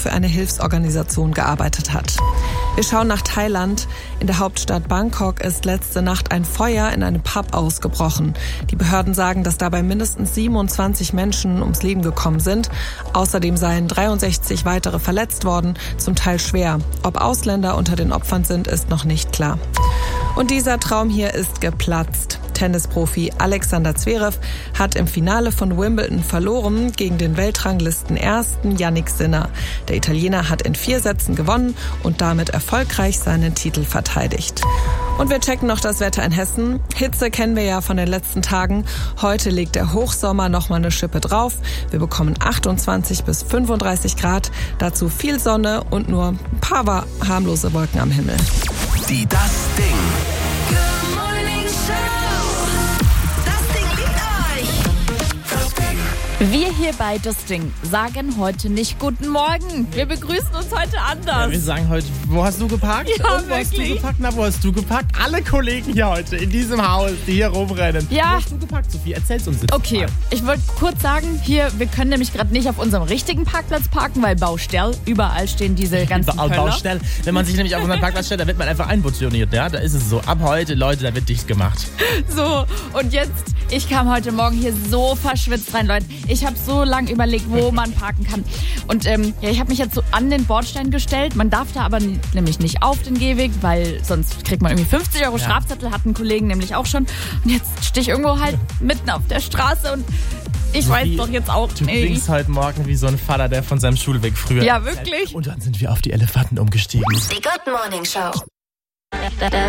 für eine Hilfsorganisation gearbeitet hat. Wir schauen nach Thailand. In der Hauptstadt Bangkok ist letzte Nacht ein Feuer in einem Pub ausgebrochen. Die Behörden sagen, dass dabei mindestens 27 Menschen ums Leben gekommen sind. Außerdem seien 63 weitere verletzt worden, zum Teil schwer. Ob Ausländer unter den Opfern sind, ist noch nicht klar. Und dieser Traum hier ist geplatzt. Tennisprofi Alexander Zverev hat im Finale von Wimbledon verloren gegen den Weltranglisten-Ersten Jannik Sinner. Der Italiener hat in 4 Sätzen gewonnen und damit erfolgreich seinen Titel verteidigt. Und wir checken noch das Wetter in Hessen. Hitze kennen wir ja von den letzten Tagen. Heute legt der Hochsommer nochmal eine Schippe drauf. Wir bekommen 28 bis 35 Grad. Dazu viel Sonne und nur ein paar harmlose Wolken am Himmel. Die Das Ding. Good Morning Show. Das Ding liegt euch. Das Ding. Wir hier bei Das Ding sagen heute nicht Guten Morgen. Wir begrüßen uns heute anders. Ja, wir sagen heute, wo hast du geparkt? Ja, Und wo hast du wirklich? geparkt? Na, wo hast du geparkt? Alle Kollegen hier heute in diesem Haus, die hier rumrennen. Ja. Wo hast du geparkt, Sophie? Erzähl's uns jetzt Okay, mal. ich wollte kurz sagen, hier, wir können nämlich gerade nicht auf unserem richtigen Parkplatz parken, weil Baustell, überall stehen diese ganzen Überall Pöller. Baustellen. Wenn man sich nämlich auf unseren Parkplatz stellt, da wird man einfach einportioniert. Ja, da ist es so. Ab heute, Leute, da wird dicht gemacht. So, und jetzt, ich kam heute Morgen hier so verschwitzt rein, Leute. Ich habe so lange überlegt, wo man parken kann. Und ja, ich habe mich jetzt so an den Bordstein gestellt. Man darf da aber nämlich nicht auf den Gehweg, weil sonst kriegt man irgendwie 50 € Strafzettel, hatten Kollegen nämlich auch schon. Und jetzt stehe ich irgendwo halt mitten auf der Straße und ich weiß doch jetzt auch Du nicht. klingst heute Morgen wie so ein Vater, der von seinem Schulweg früher. Ja, wirklich? Und dann sind wir auf die Elefanten umgestiegen. Die Good Morning Show.